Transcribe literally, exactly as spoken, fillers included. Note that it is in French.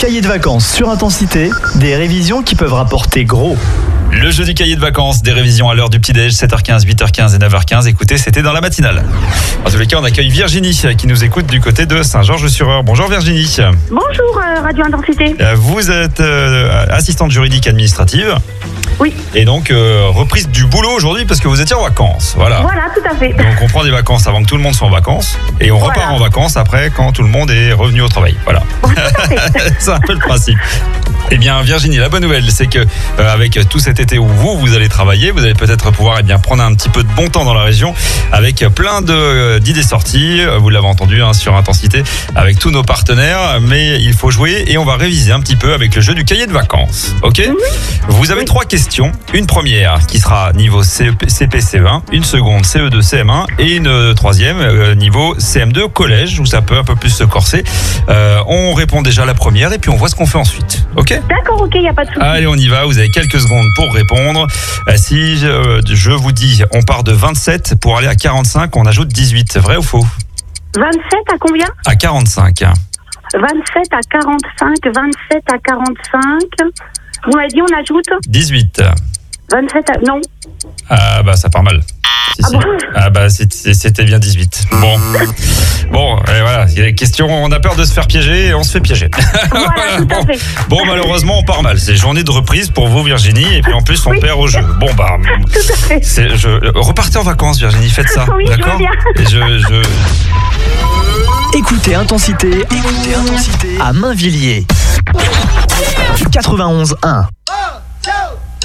cahier de vacances sur Intensité, des révisions qui peuvent rapporter gros. Le jeu du cahier de vacances, des révisions à l'heure du petit-déj, sept heures quinze, huit heures quinze et neuf heures quinze. Écoutez, c'était dans la matinale. En tous les cas, on accueille Virginie qui nous écoute du côté de Saint-Georges-sur-Eure. Bonjour Virginie. Bonjour euh, Radio Intensité. Vous êtes euh, assistante juridique administrative. Oui. Et donc, euh, reprise du boulot aujourd'hui parce que vous étiez en vacances. Voilà. Voilà, tout à fait. Donc, on prend des vacances avant que tout le monde soit en vacances. Et on Voilà. repart en vacances après quand tout le monde est revenu au travail. Voilà. Oui, tout à fait. C'est un peu le principe. Eh bien, Virginie, la bonne nouvelle, c'est que euh, avec tout cet été où vous, vous allez travailler, vous allez peut-être pouvoir eh bien, prendre un petit peu de bon temps dans la région avec plein de, euh, d'idées sorties. Vous l'avez entendu hein, sur Intensité avec tous nos partenaires. Mais il faut jouer et on va réviser un petit peu avec le jeu du cahier de vacances. OK ? Oui. Vous avez Oui. trois questions. Une première qui sera niveau C P C E un, une seconde C E deux C M un et une euh, troisième euh, niveau C M deux collège où ça peut un peu plus se corser. Euh, on répond déjà à la première et puis on voit ce qu'on fait ensuite. OK ? D'accord, ok, il n'y a pas de souci. Allez, on y va. Vous avez quelques secondes pour répondre. Euh, Si je, euh, je vous dis, on part de vingt-sept pour aller à quarante-cinq, on ajoute dix-huit. Vrai ou faux ? vingt-sept à combien ? À quarante-cinq. vingt-sept à quarante-cinq, vingt-sept à quarante-cinq. Vous m'avez dit, on ajoute dix-huit. vingt-sept à... Non. Ah bah ça part mal. Si, Ah si. bon Ah bah c'est- c'est- c'était bien dix-huit. Bon. Bon, et voilà, il y a des questions, on a peur de se faire piéger et on se fait piéger. Voilà, tout bon. à fait. Bon, malheureusement, on part mal. C'est journée de reprise pour vous, Virginie, et puis en plus, on Oui. perd au jeu. Bon, bah, Tout à fait. c'est, je, repartez en vacances, Virginie, faites ça, Oui, je veux d'accord ? bien. Et je, je, Écoutez Intensité, écoutez Intensité à Mainvilliers. quatre-vingt-onze un.